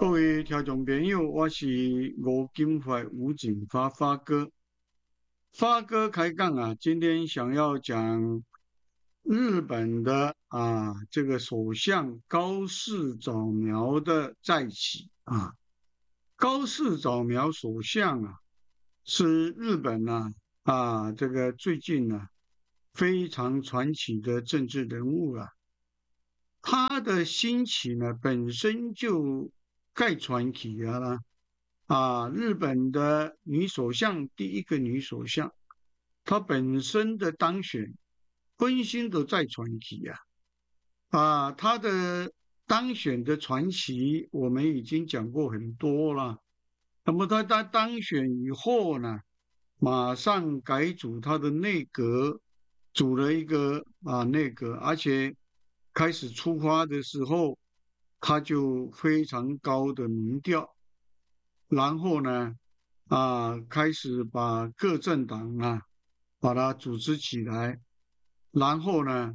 各位听众朋友，我是吴金怀吴景发哥。发哥开讲啊，今天想要讲日本的这个首相高市早苗的再起啊。高市早苗首相啊，是日本这个最近非常传奇的政治人物啊。他的兴起呢，本身就盖传奇了日本的女首相，第一个女首相，她本身的当选，本身都在传奇她的当选的传奇，我们已经讲过很多了。那么她当选以后呢，马上改组她的内阁，组了一个内阁，而且开始出发的时候，他就非常高的民调，然后呢，开始把各政党把它组织起来，然后呢，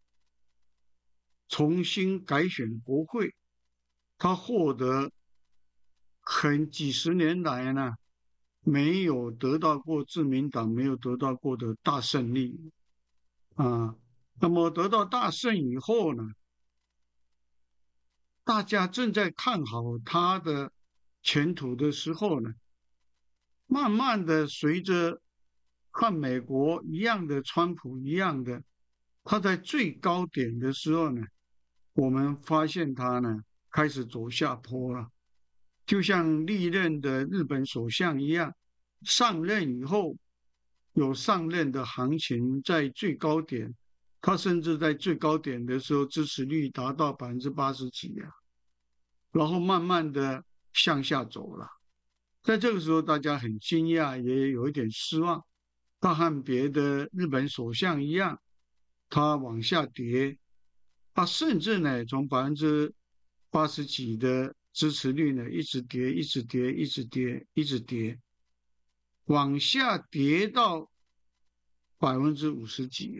重新改选国会，他获得几十年来呢没有得到过自民党没有得到过的大胜利啊。那么得到大胜以后呢，大家正在看好他的前途的时候呢，慢慢的随着和美国一样的川普一样的，他在最高点的时候呢，我们发现他呢开始走下坡了，就像历任的日本首相一样，上任以后有上任的行情在最高点，他甚至在最高点的时候支持率达到80%几然后慢慢的向下走了。在这个时候，大家很惊讶，也有一点失望。他和别的日本首相一样，他往下跌，他甚至呢从80%几的支持率呢一直跌，一直跌，一直跌，一直跌，往下跌到50%几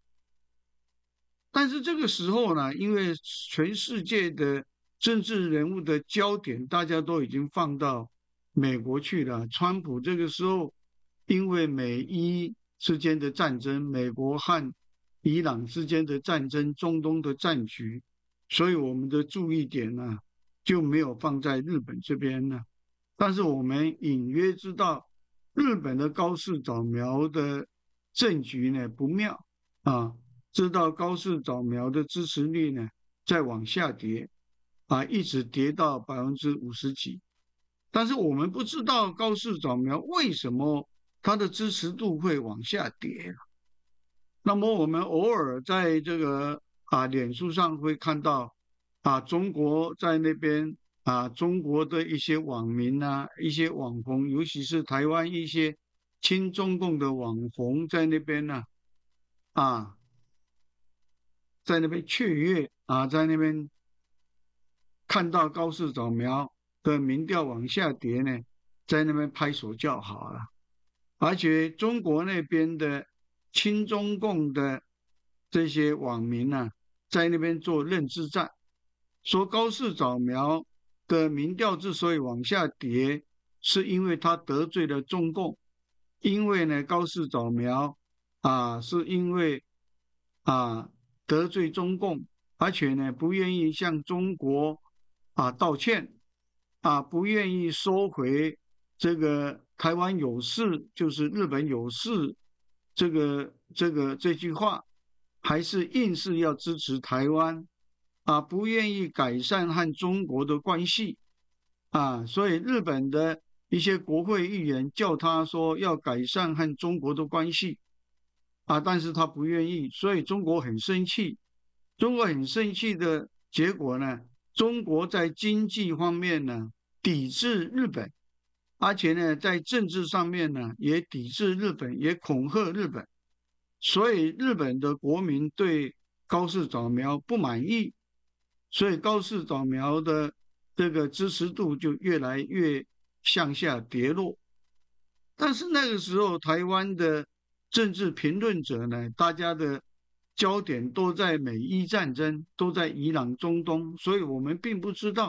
但是这个时候呢，因为全世界的政治人物的焦点，大家都已经放到美国去了。川普这个时候，因为美伊之间的战争，美国和伊朗之间的战争，中东的战局，所以我们的注意点就没有放在日本这边呢。但是我们隐约知道，日本的高市早苗的政局呢不妙知道高市早苗的支持率呢在往下跌一直跌到50%几。但是我们不知道高市早苗为什么他的支持度会往下跌。那么我们偶尔在这个脸书上会看到中国在那边中国的一些网民一些网红，尤其是台湾一些亲中共的网红在那边啊，在那边雀跃在那边看到高市早苗的民调往下跌呢，在那边拍手叫好了。而且中国那边的亲中共的这些网民在那边做认知战，说高市早苗的民调之所以往下跌，是因为他得罪了中共，因为呢高市早苗是因为得罪中共，而且呢不愿意向中国道歉不愿意收回这个台湾有事就是日本有事这句话，还是硬是要支持台湾不愿意改善和中国的关系所以日本的一些国会议员叫他说要改善和中国的关系但是他不愿意，所以中国很生气。中国很生气的结果呢，中国在经济方面呢抵制日本，而且呢在政治上面呢也抵制日本，也恐吓日本，所以日本的国民对高市早苗不满意，所以高市早苗的这个支持度就越来越向下跌落。但是那个时候台湾的政治评论者呢，大家的焦点都在美伊战争，都在伊朗中东，所以我们并不知道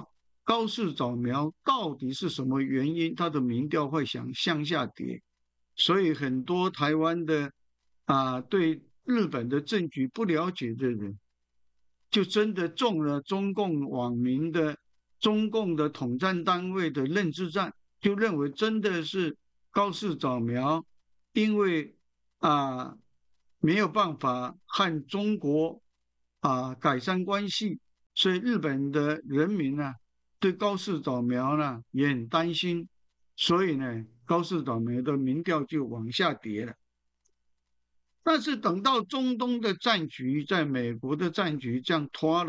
高市早苗到底是什么原因，他的民调会向下跌？所以很多台湾的对日本的政局不了解的人，就真的中了中共网民的中共的统战单位的认知战，就认为真的是高市早苗因为啊没有办法和中国改善关系，所以日本的人民呢对高市早苗呢也很担心，所以呢高市早苗的民调就往下跌了。但是等到中东的战局，在美国的战局这样拖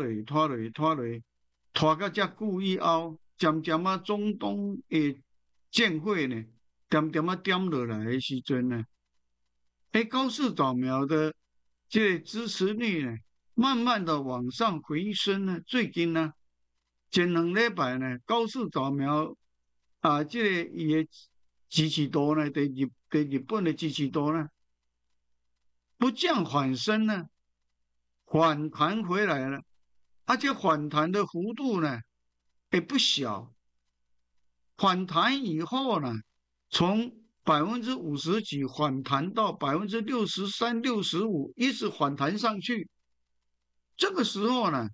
到这久以后，渐渐中东的建会呢，点点点落来的时阵呢，高市早苗的这个支持率呢，慢慢的往上回升呢。最近呢，前两礼拜呢，高市早苗这个伊的支持度呢，在日本的支持度呢，不降反升呢，反弹回来了，而且反弹的幅度呢也不小。反弹以后呢，从50%几反弹到63%、65%，一直反弹上去。这个时候呢，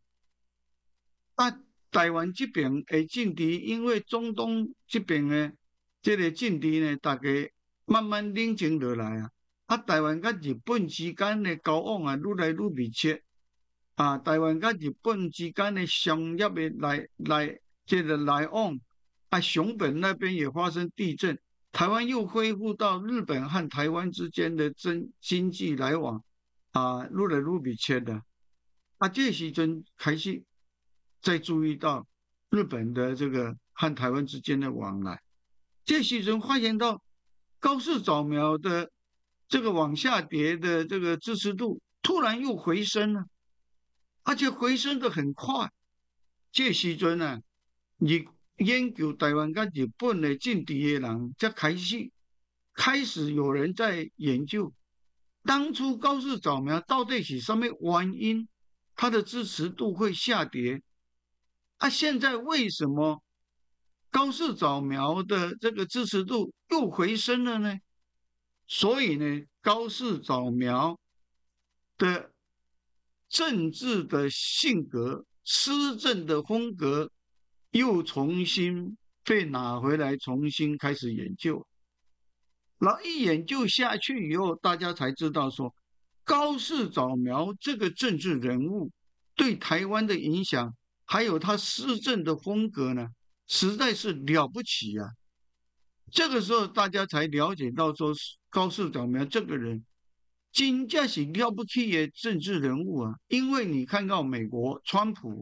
台湾这边的政治，因为中东这边的这个政治呢，大家慢慢冷静下来台湾跟日本之间的交往愈来愈密切台湾跟日本之间的商业的这个来往熊本那边也发生地震，台湾又恢复到日本和台湾之间的经济来往愈来愈密切的这时阵开始再注意到日本的这个和台湾之间的往来，这时阵发现到高市早苗的这个往下跌的这个支持度突然又回升了，而且回升的很快。这时阵呢，你研究台湾跟日本的政治的人才开始有人在研究，当初高市早苗到底是什么原因，他的支持度会下跌现在为什么高市早苗的这个支持度又回升了呢？所以呢，高市早苗的政治的性格、施政的风格又重新被拿回来，重新开始研究。然后一研究下去以后，大家才知道说，高市早苗这个政治人物对台湾的影响，还有他施政的风格呢，实在是了不起这个时候大家才了解到说，高市早苗这个人真正是了不起的政治人物因为你看到美国川普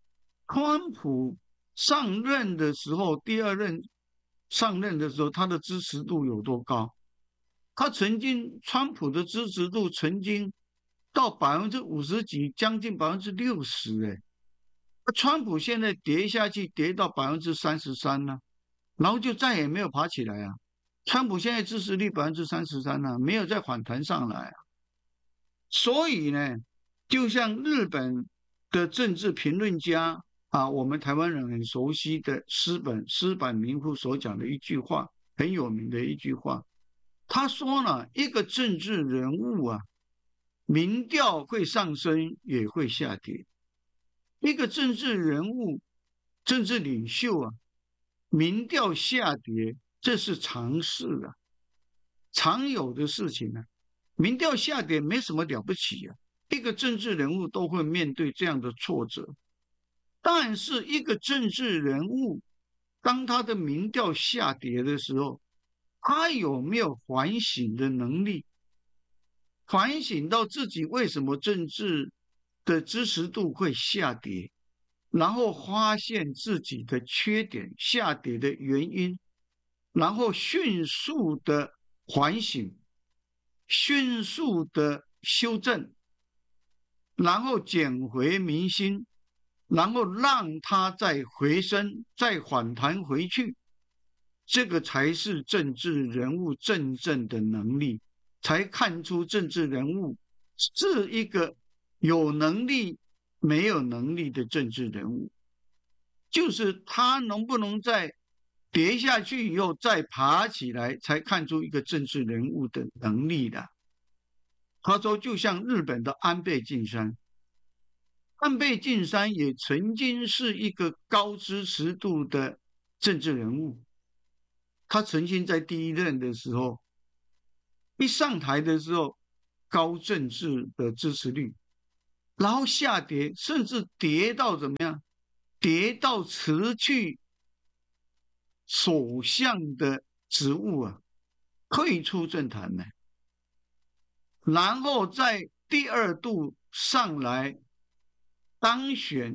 上任的时候，第二任上任的时候，他的支持度有多高？川普的支持度曾经到50%几，将近60%川普现在跌下去，跌到33%了。然后就再也没有爬起来川普现在支持率33%没有再反弹上来所以呢，就像日本的政治评论家我们台湾人很熟悉的矢板明夫所讲的一句话，很有名的一句话，他说呢，一个政治人物民调会上升也会下跌，一个政治人物、政治领袖民调下跌，这是常事常有的事情民调下跌没什么了不起一个政治人物都会面对这样的挫折。但是一个政治人物，当他的民调下跌的时候，他有没有反省的能力？反省到自己为什么政治的支持度会下跌？然后发现自己的缺点下跌的原因，然后迅速的反省，迅速的修正，然后捡回民心，然后让它再回升，再反弹回去，这个才是政治人物真正的能力，才看出政治人物是一个有能力没有能力的政治人物。 就是他能不能在跌下去以后再爬起来，才看出一个政治人物的能力的。他说，就像日本的安倍晋三，安倍晋三也曾经是一个高支持度的政治人物。他曾经在第一任的时候，一上台的时候高政治的支持率，然后下跌，甚至跌到怎么样？跌到辞去首相的职务啊，退出政坛呢。然后在第二度上来当选，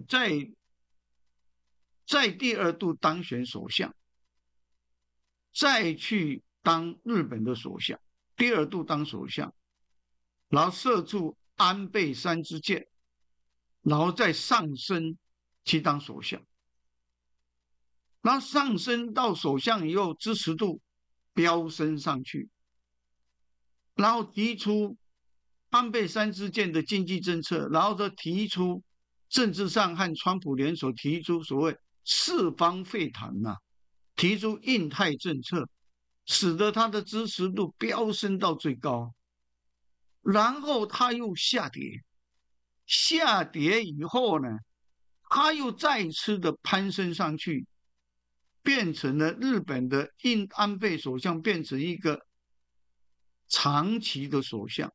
在第二度当选首相，再去当日本的首相，第二度当首相，然后射出安倍三支箭，然后再上升去当首相，然后上升到首相以后，支持度飙升上去，然后提出安倍三支箭的经济政策，然后再提出政治上和川普联手提出所谓四方会谈呐、提出印太政策，使得他的支持度飙升到最高，然后他又下跌，下跌以后呢，他又再次的攀升上去，变成了日本的安倍首相，变成一个长期的首相。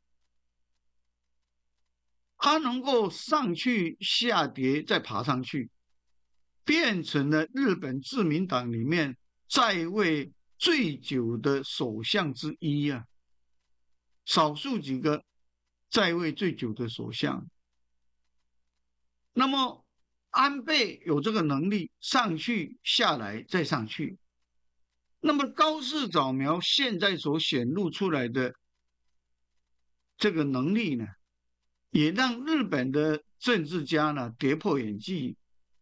他能够上去下跌再爬上去，变成了日本自民党里面在位最久的首相之一啊，少数几个在位最久的首相。那么安倍有这个能力上去下来再上去，那么高市早苗现在所显露出来的这个能力呢，也让日本的政治家呢跌破眼镜。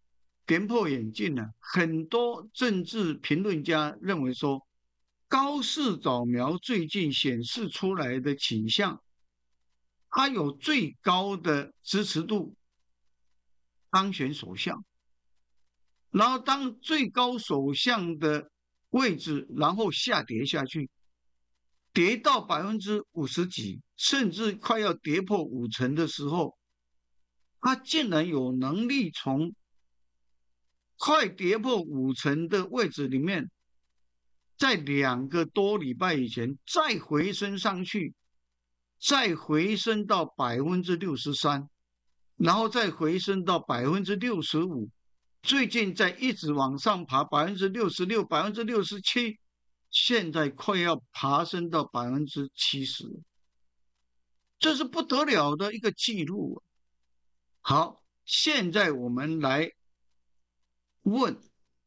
很多政治评论家认为说，高市早苗最近显示出来的倾向，他有最高的支持度当选首相，然后当最高首相的位置，然后下跌下去，跌到50%几，甚至快要跌破50%的时候，他竟然有能力从快跌破50%的位置里面，在2个多礼拜以前再回升上去，再回升到63%，然后再回升到65%，最近在一直往上爬66%、67%，现在快要爬升到70%，这是不得了的一个记录。好，现在我们来问，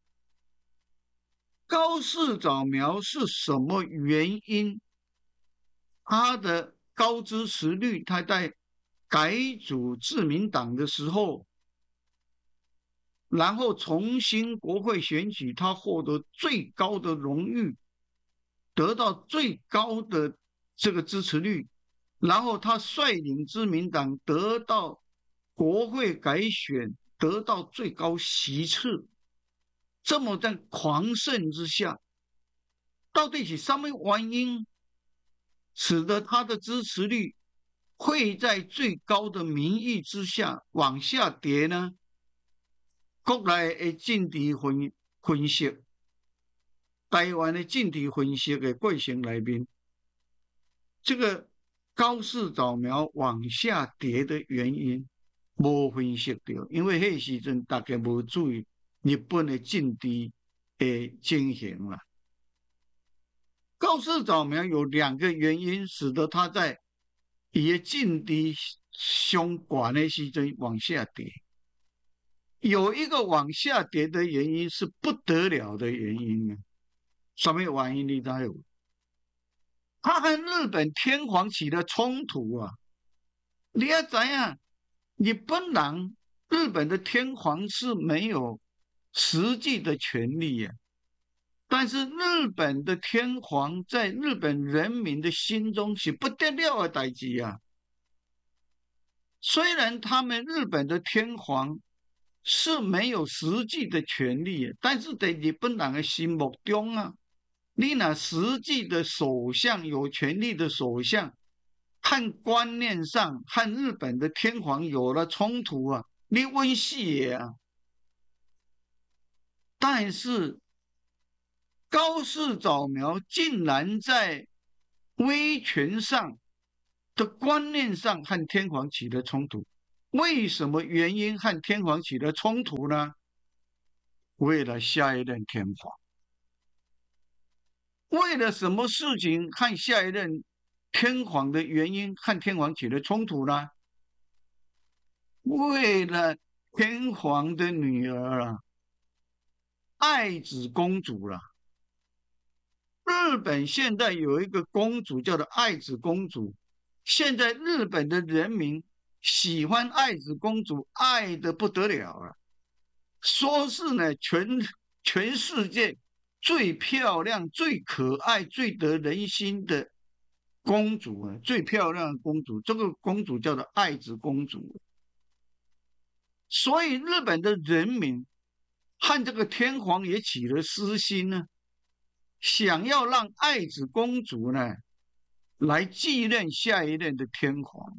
高市早苗是什么原因？他的高支持率，他在改组自民党的时候，然后重新国会选举，他获得最高的荣誉，得到最高的这个支持率，然后他率领自民党得到国会改选，得到最高席次，这么在狂胜之下，到底是什么原因使得他的支持率会在最高的民意之下往下跌呢？国内的政治分析，台湾的政治分析的过程里面，这个高市早苗往下跌的原因没分析到，因为那时阵大家没注意日本的政治的情形了。高市早苗有2个原因，使得他在伊的政治上悬的时阵往下跌。有一个往下跌的原因是不得了的原因啊！什么原因你知道？他和日本天皇起了冲突啊！你要怎样？日本的天皇是没有实际的权利啊，但是日本的天皇在日本人民的心中是不得了的代志啊！虽然他们日本的天皇是没有实际的权利，但是在日本人的心目中啊，你那实际的首相有权力的首相，和观念上和日本的天皇有了冲突啊，你温系啊。但是高市早苗竟然在威权上的观念上和天皇起了冲突。为什么原因和天皇起了冲突呢？为了下一任天皇。为了什么事情和下一任天皇的原因和天皇起了冲突呢？为了天皇的女儿啊，爱子公主了。日本现在有一个公主叫做爱子公主，现在日本的人民喜欢爱子公主，爱得不得了啊！说是呢，全世界最漂亮、最可爱、最得人心的公主啊，最漂亮的公主，这个公主叫做爱子公主。所以日本的人民和这个天皇也起了私心呢，想要让爱子公主呢来继任下一任的天皇。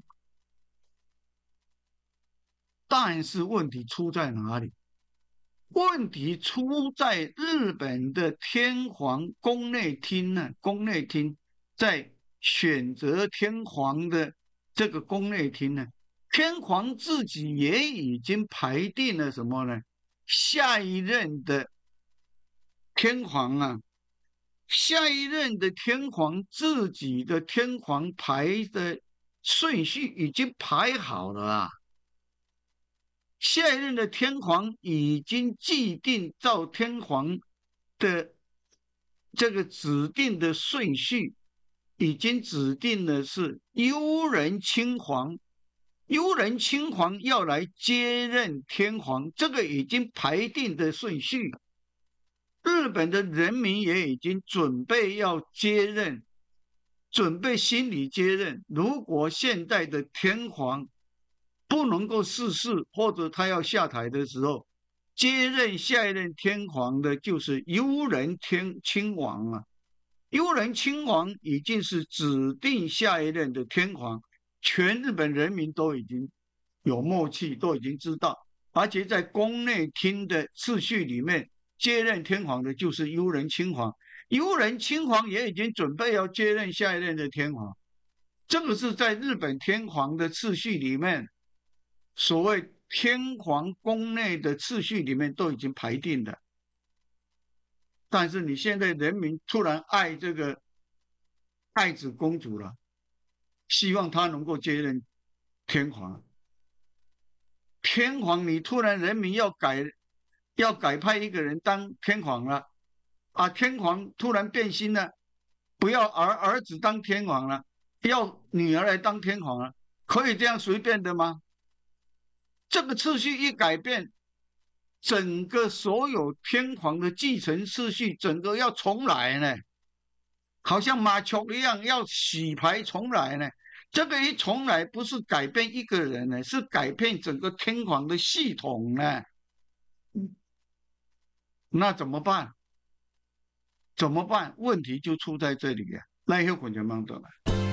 但是问题出在哪里？问题出在日本的天皇宫内厅呢，宫内厅在选择天皇的这个宫内厅呢，天皇自己也已经排定了什么呢？下一任的天皇啊，下一任的天皇自己的天皇排的顺序已经排好了啊。下一任的天皇已经既定照天皇的这个指定的顺序，已经指定的是悠仁亲王，悠仁亲王要来接任天皇，这个已经排定的顺序。日本的人民也已经准备要接任，准备心理接任。如果现在的天皇不能够逝世，或者他要下台的时候，接任下一任天皇的就是悠仁亲王啊。悠仁亲王已经是指定下一任的天皇，全日本人民都已经有默契，都已经知道，而且在宫内厅的次序里面，接任天皇的就是悠仁亲王，悠仁亲王也已经准备要接任下一任的天皇。这个是在日本天皇的次序里面，所谓天皇宫内的次序里面都已经排定的。但是你现在人民突然爱这个爱子公主了，希望她能够接任天皇。天皇你突然人民要改派一个人当天皇了啊！天皇突然变心了，不要儿子当天皇了，要女儿来当天皇了，可以这样随便的吗？这个次序一改变，整个所有天皇的继承次序整个要重来呢，好像马球一样要洗牌重来呢。这个一重来不是改变一个人呢，是改变整个天皇的系统呢。那怎么办？怎么办？问题就出在这里啊！那以后混就忙得了。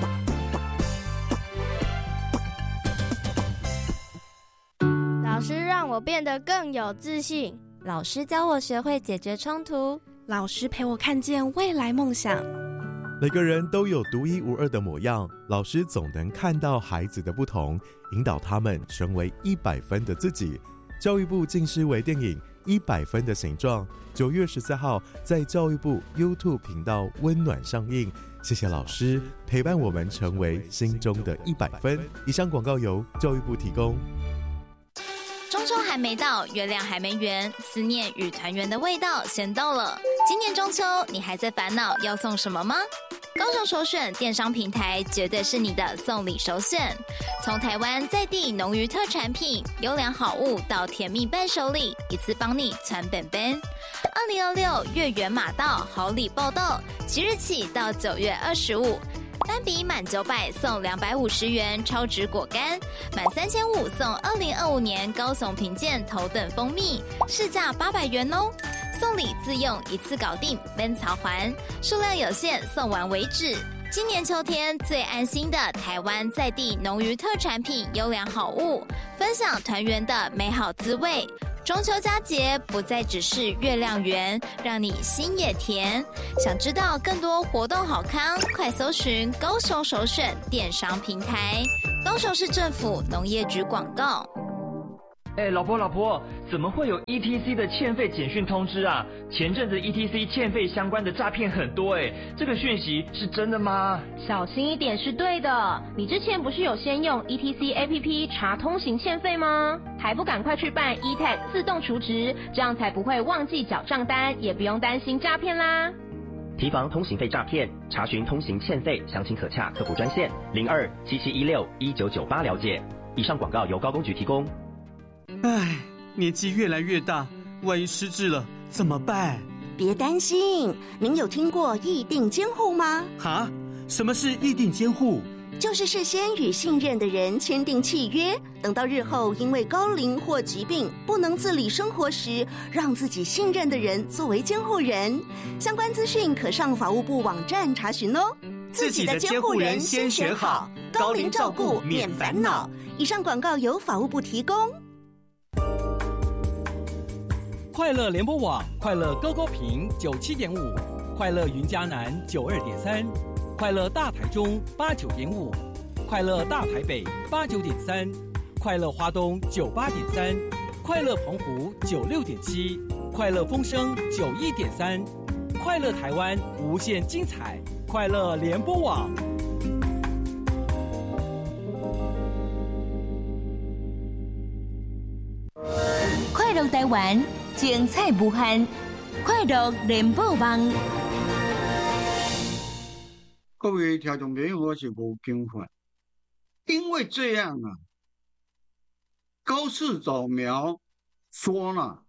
老师让我变得更有自信， 老师教我学会解决冲突， 老师陪我看见未来梦想。 每个人都有独一无二的模样，老师总能看到孩子的不同，引导他们成为100分的自己。教育部近视微电影《100分的形状》9月14号在教育部 YouTube 频道温暖上映。谢谢老师陪伴我们成为心中的100分。以上广告由教育部提供。 中秋还没到，月亮还没圆，思念与团圆的味道先到了。今年中秋，你还在烦恼要送什么吗？高雄首选电商平台绝对是你的送礼首选。从台湾在地农渔特产品、优良好物到甜蜜伴手礼，一次帮你传本本。2026月圆马到，好礼报到，即日起到9月25。 单笔满900送250元超值果干，满3500送2025年高雄评鉴头等蜂蜜，市价800元哦。送礼自用，一次搞定，分槽还，数量有限，送完为止。今年秋天最安心的台湾在地农渔特产品优良好物，分享团圆的美好滋味。中秋佳节不再只是月亮圆，让你心也甜。想知道更多活动好康，快搜寻高雄首选电商平台。高雄市政府农业局广告。 老婆，怎么会有 ETC 的欠费简讯通知啊？前阵子 ETC 欠费相关的诈骗很多这个讯息是真的吗？ 小心一点是对的。你之前不是有先用 ETC APP 查通行欠费吗？还不赶快去办 eTag 自动储值，这样才不会忘记缴账单，也不用担心诈骗啦。 提防通行费诈骗，查询通行欠费，详情可洽客服专线0277161998了解。以上广告由高工局提供。 唉，年纪越来越大，万一失智了怎么办？ 别担心，您有听过议定监护吗？ 哈？什么是议定监护？ 就是事先与信任的人签订契约，等到日后因为高龄或疾病不能自理生活时，让自己信任的人作为监护人。相关资讯可上法务部网站查询哦。 自己的监护人先选好，高龄照顾免烦恼。 以上广告由法务部提供。 快乐联播网快乐高高屏97.5，快乐云嘉南92.3，快乐大台中89.5，快乐大台北89.3，快乐花东98.3，快乐澎湖96.7，快乐风声91.3，快乐台湾无限精彩，快乐联播网。 快乐台湾精彩无限，快乐联播网。 各位听众朋友，我是吴金焕。因为这样啊，高市早苗说了，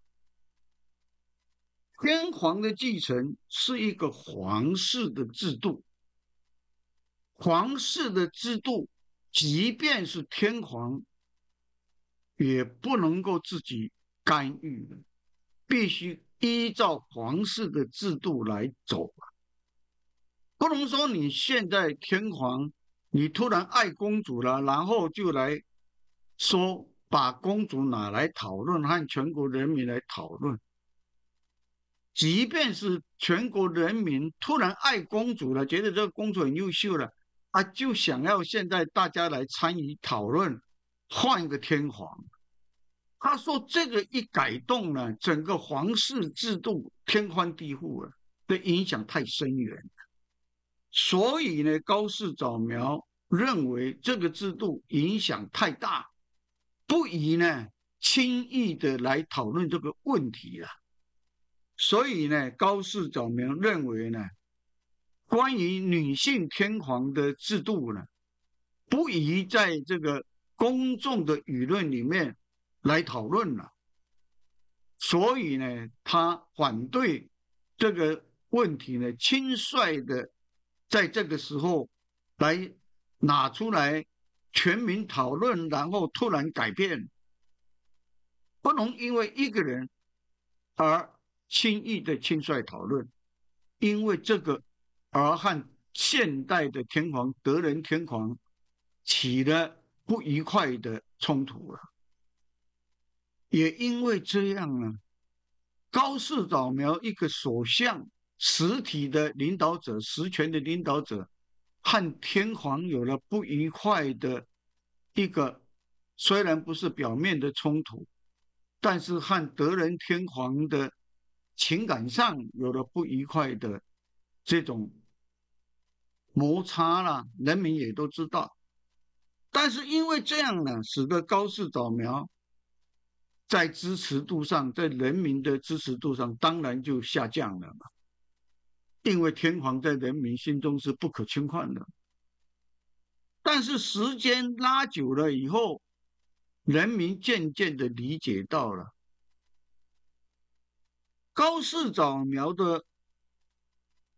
天皇的继承是一个皇室的制度，皇室的制度，即便是天皇，也不能够自己干预的，必须依照皇室的制度来走。不能说你现在天皇，你突然爱公主了，然后就来说把公主拿来讨论，和全国人民来讨论。即便是全国人民突然爱公主了，觉得这个公主很优秀了，就想要现在大家来参与讨论，换一个天皇。他说这个一改动呢，整个皇室制度天翻地覆了，的影响太深远了。所以呢，高市早苗认为这个制度影响太大，不宜呢轻易的来讨论这个问题了。所以呢，高市早苗认为呢，关于女性天皇的制度呢，不宜在这个公众的舆论里面来讨论了。所以呢，他反对这个问题呢，轻率的在这个时候来拿出来全民讨论，然后突然改变，不能因为一个人而轻易的轻率讨论，因为这个而和现代的天皇德仁天皇起了不愉快的冲突了。也因为这样呢，高市早苗一个首相实体的领导者，实权的领导者，和天皇有了不愉快的一个，虽然不是表面的冲突，但是和德仁天皇的情感上有了不愉快的这种摩擦啦，人民也都知道。但是因为这样呢，使得高市早苗在支持度上，在人民的支持度上当然就下降了嘛。因为天皇在人民心中是不可侵犯的。但是时间拉久了以后，人民渐渐的理解到了高市早苗的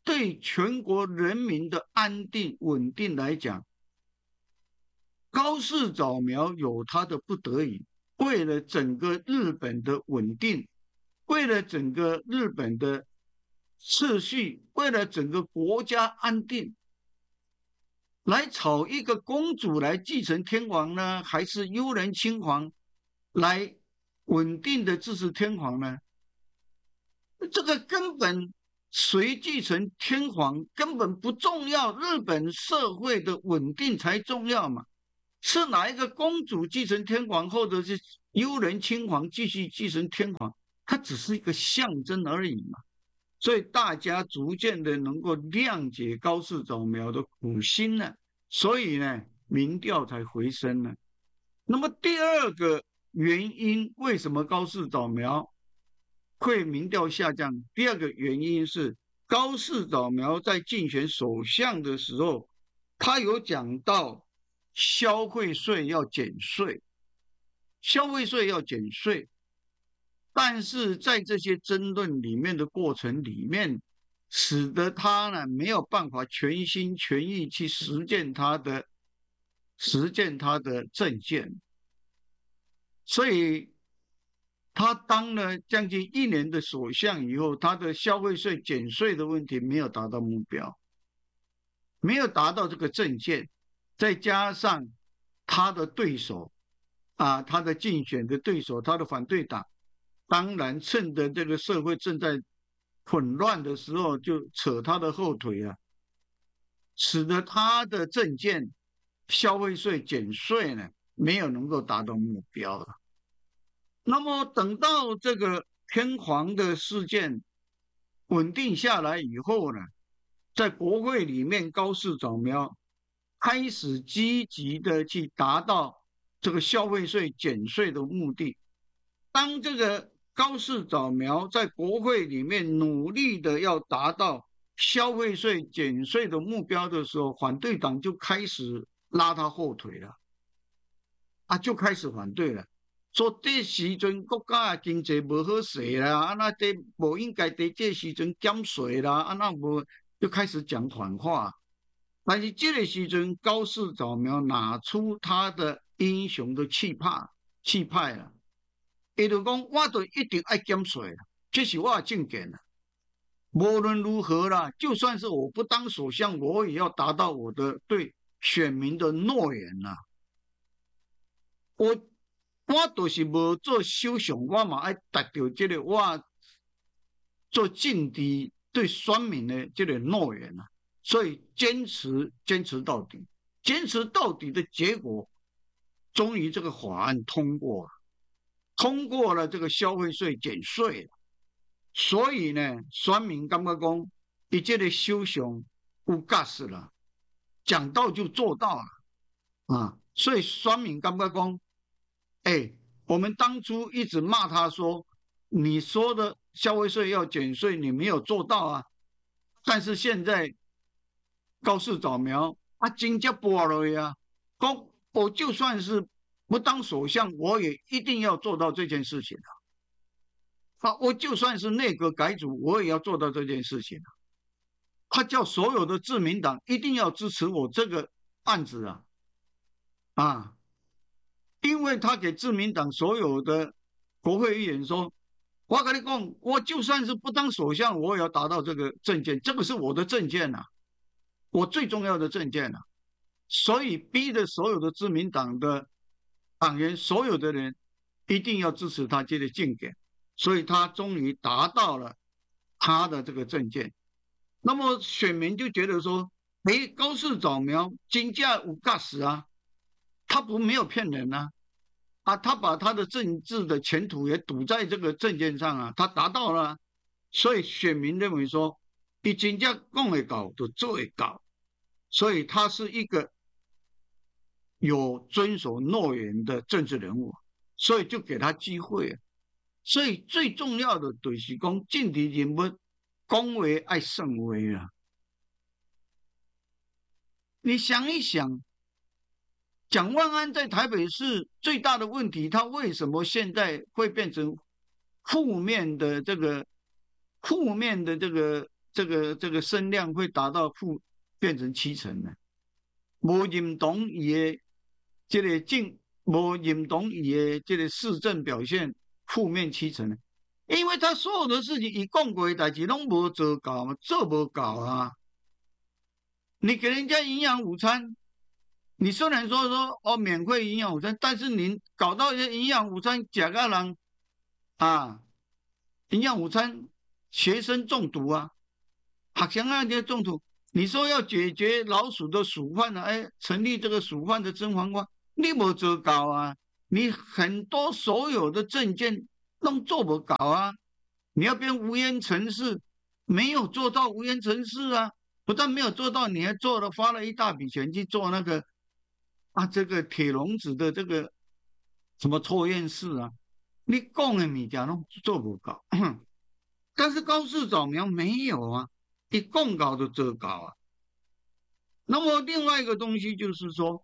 对全国人民的安定稳定来讲，高市早苗有他的不得已，为了整个日本的稳定，为了整个日本的秩序，为了整个国家安定，来找一个公主来继承天皇呢，还是悠仁亲王来稳定的支持天皇呢？这个根本谁继承天皇根本不重要，日本社会的稳定才重要嘛。是哪一个公主继承天皇，或者是悠仁亲王继续继承天皇，它只是一个象征而已嘛。所以大家逐渐的能够谅解高市早苗的苦心呢，所以呢民调才回升呢。那么第二个原因，为什么高市早苗会民调下降？第二个原因是高市早苗在竞选首相的时候，他有讲到消费税要减税，消费税要减税，但是在这些争论里面的过程里面，使得他呢没有办法全心全意去实践他的政见，所以他当了将近1年的首相以后，他的消费税减税的问题没有达到目标，没有达到这个政见，再加上他的对手他的竞选的对手，他的反对党，当然趁着这个社会正在混乱的时候就扯他的后腿使得他的政见消费税减税呢没有能够达到目标了。那么等到这个天皇的事件稳定下来以后呢，在国会里面高市早苗开始积极的去达到这个消费税减税的目的。当这个高市早苗在国会里面努力的要达到消费税减税的目标的时候，反对党就开始拉他后腿了就开始反对了，说这时阵国家的经济不好势啦，那这不应该在这时阵减税啦，那不就开始讲反话。但是这个时阵高市早苗拿出他的英雄的气派了，他就讲我就一定要减税了，这是我的政见了，无论如何啦，就算是我不当首相，我也要达到我的对选民的诺言啦。我就是无做首相，我嘛要达到这个我做政治对选民的这个诺言啦。所以坚持到底，坚持到底的结果，终于这个法案通过了这个消费税减税了。所以呢，选民感觉讲，他这个首相有架势了，讲到就做到了所以选民感觉讲，我们当初一直骂他说，你说的消费税要减税，你没有做到但是现在高市早苗真正搬落去说我就算是不当首相，我也一定要做到这件事情我就算是内阁改组，我也要做到这件事情他叫所有的自民党一定要支持我这个案子因为他给自民党所有的国会议员说，我跟你讲，我就算是不当首相，我也要达到这个政见，这个是我的政见我最重要的政见所以逼着所有的自民党的党员，所有的人一定要支持他这个政见，所以他终于达到了他的这个政见。那么选民就觉得说，高市早苗真正有架势他没有骗人他把他的政治的前途也赌在这个政见上他达到了所以选民认为说，他真正讲会到就做会到，所以他是一个有遵守诺言的政治人物，所以就给他机会所以最重要的就是讲政治人物讲话要算话你想一想，蒋万安在台北市最大的问题，他为什么现在会变成负面的这个这个声量会达到变成70%呢？无认同伊的这个无认同伊的这个市政表现负面70%呢？因为他所有的事情伊讲过的代志拢无做到嘛，做无到啊。你给人家营养午餐，你虽然说免费营养午餐，但是你搞到一些营养午餐假个人啊，营养午餐学生中毒啊，学生啊就中毒。你说要解决老鼠的鼠患啊，成立这个鼠患的甄嬛官，你没做到啊，你很多所有的政见都做不到啊，你要变无烟城市，没有做到无烟城市啊，不但没有做到，你还花了一大笔钱去做那个这个铁笼子的这个什么抽验室啊，你讲的物件都做不到。但是高市早苗没有啊，一讲到就做到啊。那么另外一个东西就是说，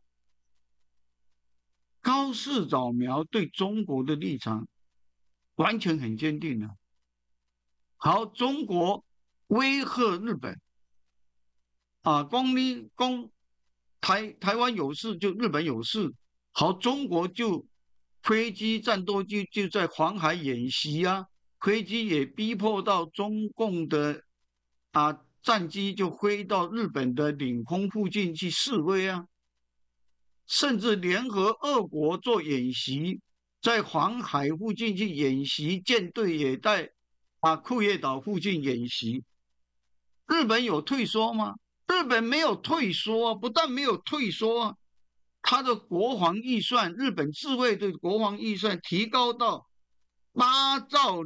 高市早苗对中国的立场完全很坚定的。好，中国威吓日本啊，讲台湾有事就日本有事，好，中国就飞机战斗机就在黄海演习啊，飞机也逼迫到中共的战机就飞到日本的领空附近去示威啊，甚至联合俄国做演习，在黄海附近去演习，舰队也在库页岛附近演习。日本有退缩吗？日本没有退缩啊，不但没有退缩啊，他的国防预算，日本自卫队国防预算提高到8兆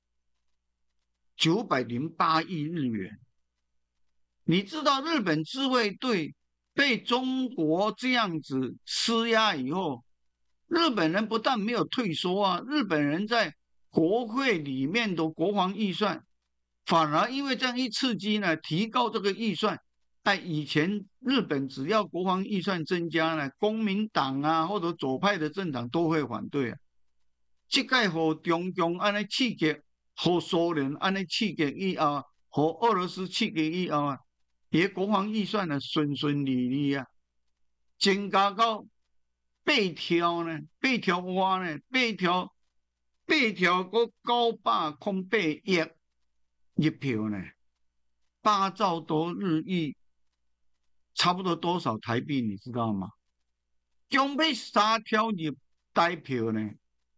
908亿日元。你知道日本自卫队被中国这样子施压以后，日本人不但没有退缩啊，日本人在国会里面的国防预算反而因为这样一刺激呢，提高这个预算。以前日本只要国防预算增加呢，公民党啊或者左派的政党都会反对啊。这个和中共安尼刺激，和苏联安尼刺激以后，和俄罗斯刺激以后啊，伊国防预算呢顺顺利利啊，增加到8条呢，8条哇呢，8条个908亿日票呢，8兆多日币。差不多多少台币你知道吗？将要3条入台票呢？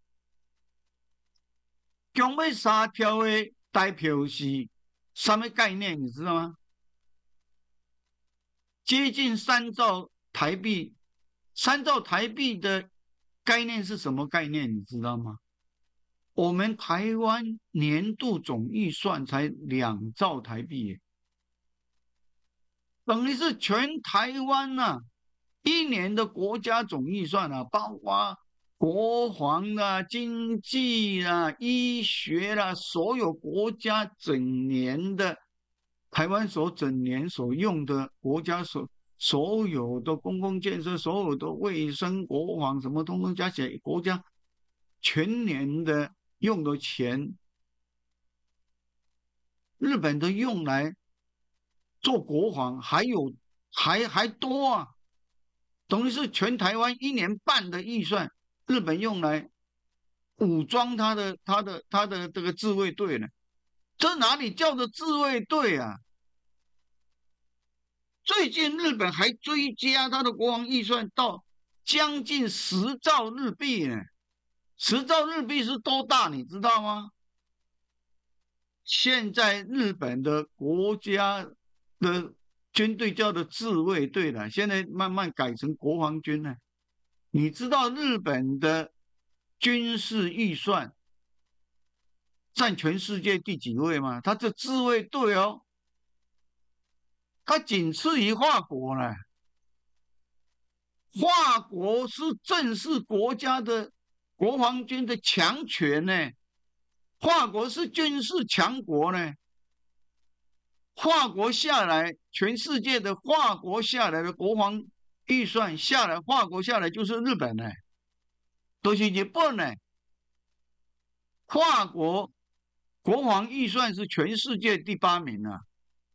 将要3条的台票是什么概念你知道吗？接近3兆台币。3兆台币的概念是什么概念你知道吗？我们台湾年度总预算才2兆台币耶，等于是全台湾一年的国家总预算包括国防经济医学所有国家整年的台湾整年所用的国家所有的公共建设，所有的卫生国防什么通通加起来，国家全年的用的钱，日本的用来做国防还多啊，等于是全台湾1年半的预算，日本用来武装他的这个自卫队呢，这哪里叫做自卫队啊？最近日本还追加他的国防预算到将近10兆日币呢，10兆日币是多大你知道吗？现在日本的国家的军队叫做自卫队了，现在慢慢改成国防军了。你知道日本的军事预算占全世界第几位吗？他这自卫队哦，他仅次于法国呢。法国是正式国家的国防军的强权呢，法国是军事强国呢。法国下来，全世界的法国下来的国防预算下来，法国下来就是日本呢，都是日本呢。法国国防预算是全世界第8名啊，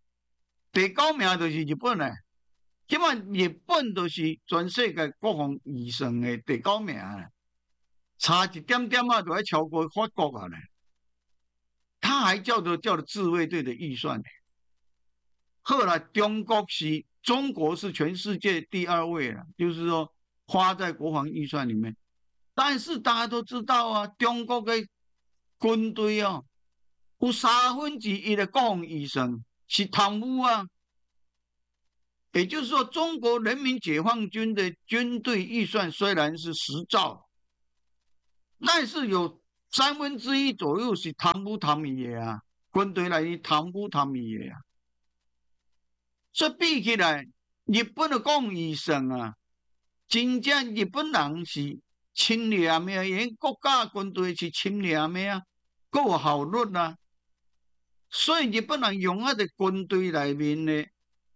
第9名就是日本嘞。今晚日本就是全世界国防预算的第9名啊，差一点点啊，就要超过法国啊嘞。他还叫做自卫队的预算呢。后来中国是全世界第2位了，就是说花在国防预算里面。但是大家都知道啊，中国的军队啊，有1/3的国防预算是贪污啊。也就是说，中国人民解放军的军队预算虽然是10兆，但是有1/3左右是贪污的啊，军队内面贪污的啊。所以比起来，日本的国防预算啊，真正日本人是清廉的，因国家军队是清廉的啊，够有效率啊。所以日本人用在军队里面的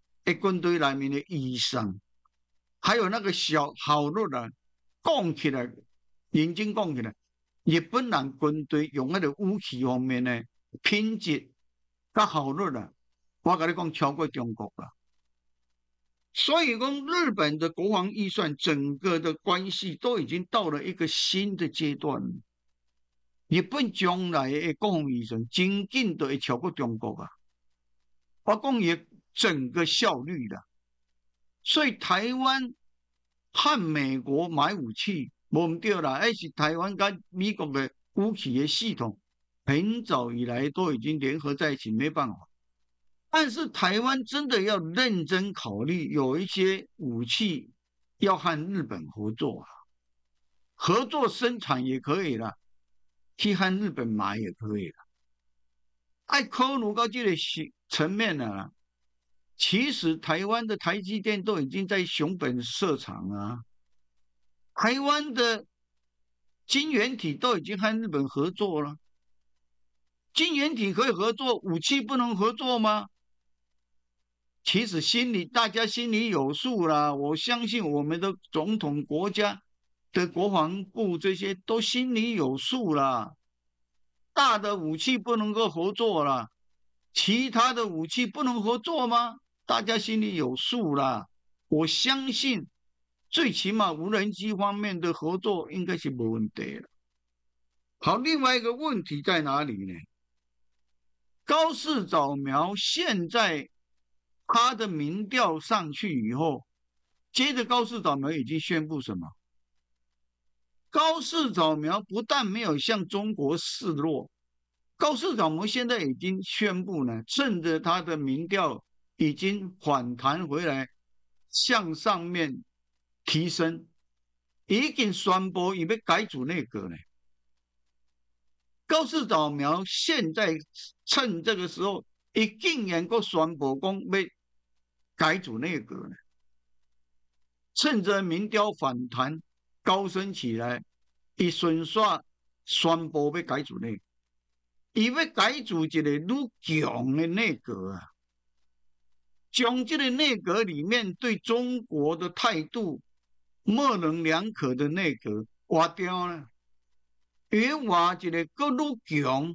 预算，还有那个效率啊，讲起来，认真讲起来，日本人军队用在武器方面的品质跟效率啊，我跟你讲超过中国了。所以讲日本的国防预算整个的关系都已经到了一个新的阶段。日本将来的国防预算真紧都会超过中国啊！我讲也整个效率啦。所以台湾和美国买武器没唔对啦，而是台湾跟美国的武器的系统很早以来都已经联合在一起，没办法。但是台湾真的要认真考虑，有一些武器要和日本合作啊，合作生产也可以啦，去和日本买也可以啦。爱考虑到这个层面啊，其实台湾的台积电都已经在熊本设厂啊，台湾的晶圆体都已经和日本合作了。晶圆体可以合作，武器不能合作吗？其实大家心里有数啦，我相信我们的总统国家的国防部这些都心里有数啦。大的武器不能够合作啦，其他的武器不能合作吗？大家心里有数啦。我相信最起码无人机方面的合作应该是没问题了。好，另外一个问题在哪里呢？高市早苗现在他的民调上去以后，接着高市早苗已经宣布什么？高市早苗不但没有向中国示弱，高市早苗现在已经宣布呢，趁着他的民调已经反弹回来，向上面提升，已经宣布要改组内阁呢。高市早苗现在趁这个时候，他竟然又宣布讲要改组内阁呢，趁着民调反弹高升起来，他顺续宣布要改组内阁，他要改组一个愈强的内阁啊，将这个内阁里面对中国的态度模棱两可的内阁挖掉呢，要挖一个更愈强、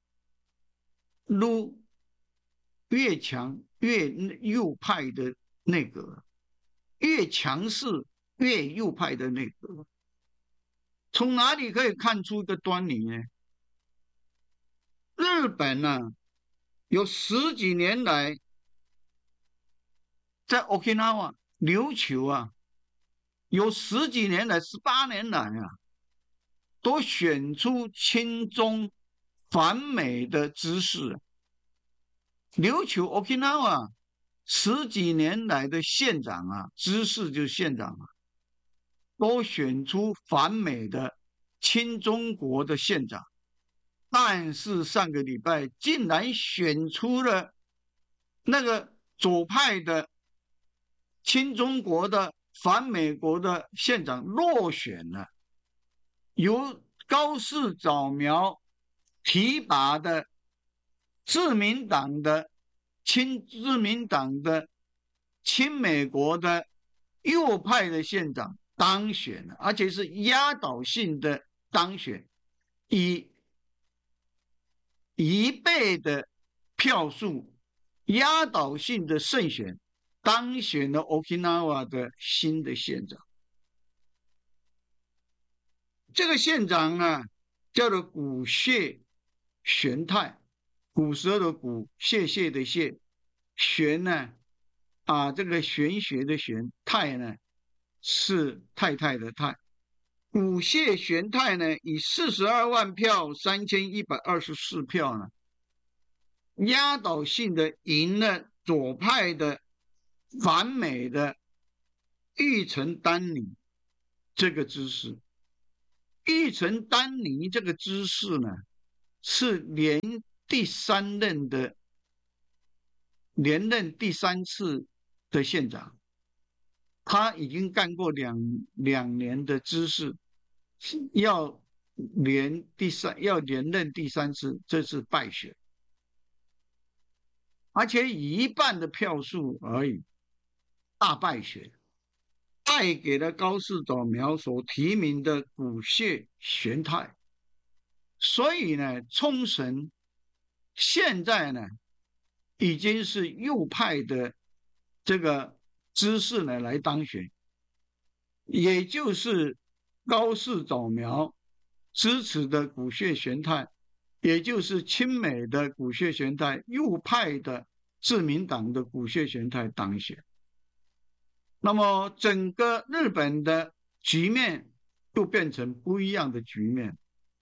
越强越右派的内阁，越强势越右派的内阁。从哪里可以看出一个端倪呢？日本啊，有10几年来在 Okinawa 琉球啊，有10几年来18年来啊，都选出亲中反美的姿势。琉球 Okinawa 10几年来的县长啊，知事就是县长啊，都选出反美的亲中国的县长，但是上个礼拜竟然选出了那个左派的亲中国的反美国的县长落选了，由高市早苗提拔的自民党的亲美国的右派的县长当选了，而且是压倒性的当选，以1倍的票数， 压倒性的胜选，当选了 Okinawa 的新的县长。这个县长呢，叫做古谢玄太，古时候的古，谢谢的谢，玄呢，这个玄学的玄，太呢是太太的太。古谢玄太呢，以42万票3124票呢，压倒性的赢了左派的反美的玉城丹尼这个知识。玉城丹尼这个知识呢，是连任第3次的县长，他已经干过两年的知识，要连任第3次，这次败选，而且以1半的票数而已，大败选，败给了高市早苗所提名的古谢玄太。所以呢，冲绳现在呢已经是右派的这个知识呢来当选，也就是高市早苗支持的古谢玄太，也就是亲美的古谢玄太，右派的自民党的古谢玄太当选。那么整个日本的局面又变成不一样的局面，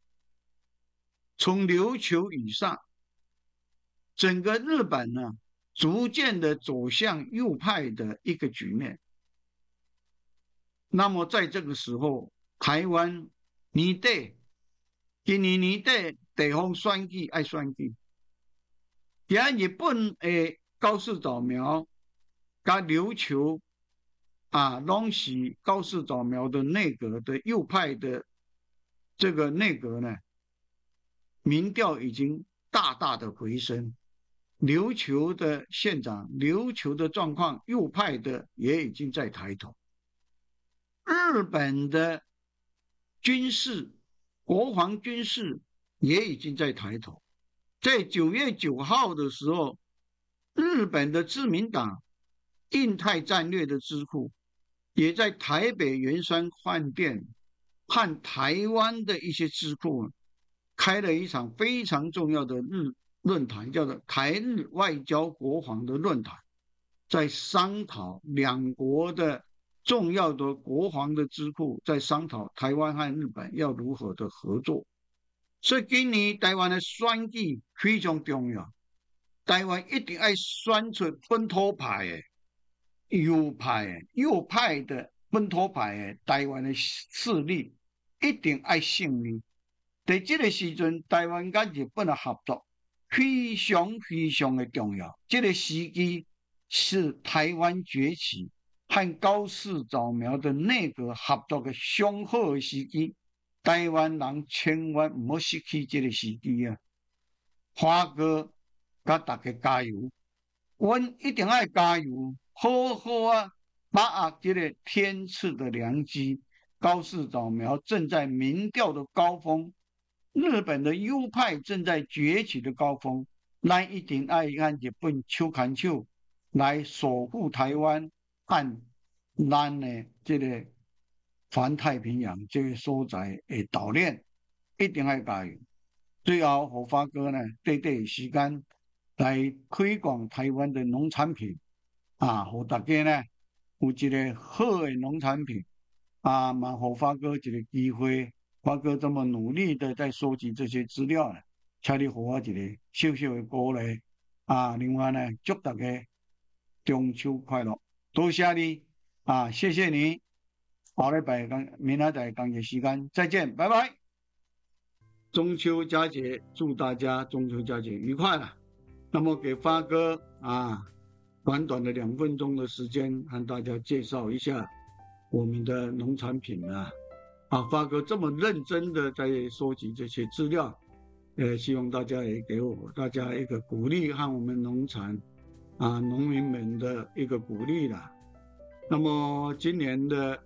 从琉球以上，整个日本呢逐渐的走向右派的一个局面。那么在这个时候，台湾今年年底地方选举爱选举，而日本的高市早苗跟琉球拢是高市早苗的内阁的右派的这个内阁呢，民调已经大大的回升。琉球的县长，琉球的状况，右派的也已经在抬头。日本的军事，国防军事也已经在抬头。在9月9号的时候，日本的自民党印太战略的智库也在台北圆山饭店和台湾的一些智库开了一场非常重要的论坛，叫做台日外交国防的论坛，在商讨两国的重要的国防的智库在商讨台湾和日本要如何的合作。所以今年台湾的选举非常重要，台湾一定要选出本土派的右派的本土派的台湾的势力，一定要胜利。在这个时阵，台湾跟日本的合作非常非常的重要。这个时机是台湾崛起和高市早苗的内阁合作的上好的时机，台湾人千万不要失去这个时机啊！花哥甲大家加油，阮一定要加油，好好把握这个天赐的良机。高市早苗正在民调的高峰，日本的右派正在崛起的高峰，咱一定要和日本手牵手来守护台湾和咱的这个环太平洋这个所在的岛链，一定要加油。最后，给发哥呢，短时间来推广台湾的农产品给大家呢有一个好的农产品嘛，给发哥一个机会。发哥这么努力的在收集这些资料呢，请你给我一个小小的鼓励另外呢，祝大家中秋快乐，多谢你谢谢你。下礼拜明仔载同一时间再见，拜拜。中秋佳节，祝大家中秋佳节愉快了。那么给发哥短短的2分钟的时间，和大家介绍一下我们的农产品发哥这么认真的在收集这些资料，希望大家也给大家一个鼓励和我们农产农民们的一个鼓励啦。那么今年的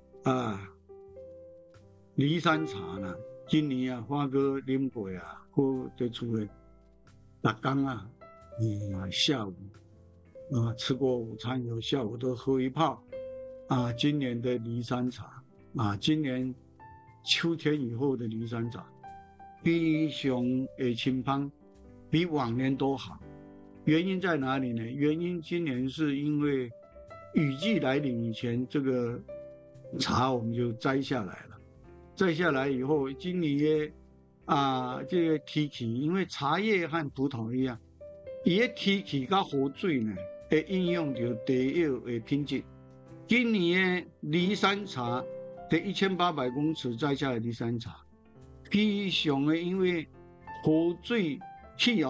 梨山茶呢，今年发哥啉过在厝的每天下午吃过午餐以后，下午都喝一泡今年的梨山茶今年秋天以后的梨山茶非常的清芳，比往年都好。原因在哪里呢？原因今年是因为雨季来临以前，这个茶我们就摘下来了。摘下来以后，今年这个天气，因为茶叶和葡萄一样，伊个天气甲雨水呢，会影响到地叶的品质。今年的梨山茶在1800公尺摘下来的梨山茶，非常的因为雨水气